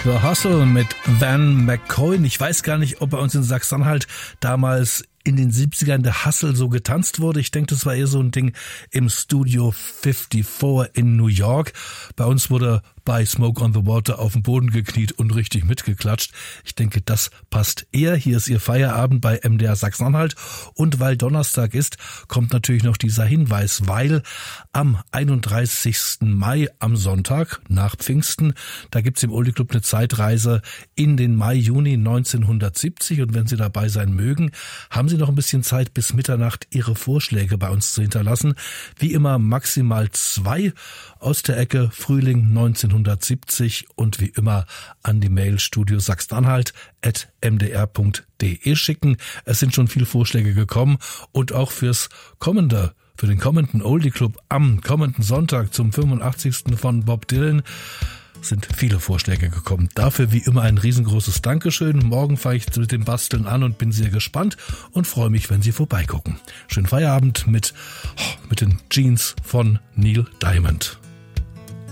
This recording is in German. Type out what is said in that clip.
The Hustle mit Van McCoy. Ich weiß gar nicht, ob bei uns in Sachsen-Anhalt damals in den 70ern der Hustle so getanzt wurde. Ich denke, das war eher so ein Ding im Studio 54 in New York. Bei uns wurde bei Smoke on the Water auf den Boden gekniet und richtig mitgeklatscht. Ich denke, das passt eher. Hier ist Ihr Feierabend bei MDR Sachsen-Anhalt. Und weil Donnerstag ist, kommt natürlich noch dieser Hinweis, weil am 31. Mai, am Sonntag, nach Pfingsten, da gibt's im Oldie Club eine Zeitreise in den Mai, Juni 1970. Und wenn Sie dabei sein mögen, haben Sie noch ein bisschen Zeit bis Mitternacht, Ihre Vorschläge bei uns zu hinterlassen. Wie immer maximal 2 aus der Ecke Frühling 1970 und wie immer an die Mail studiosachsenanhalt@mdr.de schicken. Es sind schon viele Vorschläge gekommen und auch für den kommenden Oldie Club am kommenden Sonntag zum 85. von Bob Dylan sind viele Vorschläge gekommen. Dafür wie immer ein riesengroßes Dankeschön. Morgen fange ich mit dem Basteln an und bin sehr gespannt und freue mich, wenn Sie vorbeigucken. Schönen Feierabend mit den Jeans von Neil Diamond.